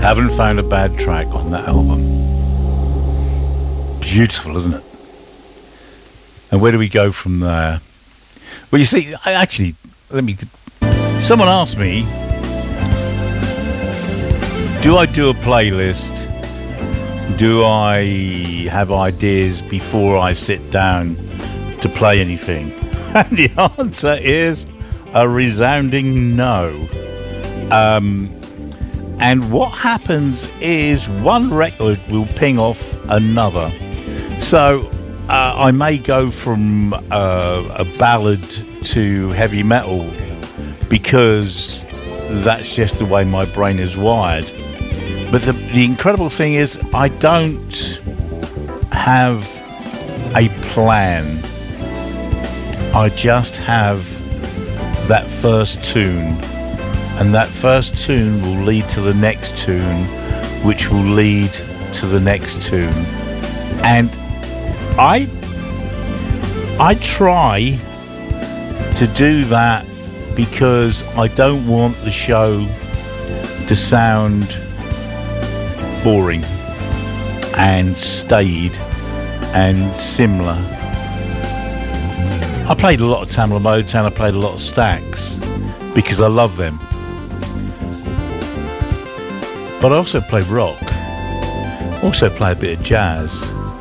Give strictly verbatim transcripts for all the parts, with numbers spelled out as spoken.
Haven't found a bad track on that album. Beautiful, isn't it? And where do we go from there? Well, you see, I actually, let me. Someone asked me, do I do a playlist? Do I have ideas before I sit down to play anything? And the answer is a resounding no. Um, and what happens is one record will ping off another. So uh, I may go from uh, a ballad to heavy metal because that's just the way my brain is wired. But the, the incredible thing is I don't have a plan. I just have that first tune, and that first tune will lead to the next tune, which will lead to the next tune. And I I try to do that because I don't want the show to sound boring and staid and similar. I played a lot of Tamla Motown, I played a lot of Stax because I love them. But I also play rock, also play a bit of jazz.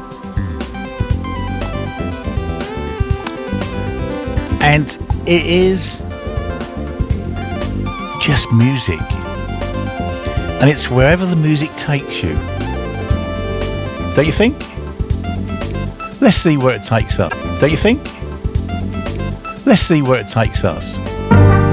And it is just music. And it's wherever the music takes you. Don't you think? Let's see where it takes us. Don't you think? Let's see where it takes us.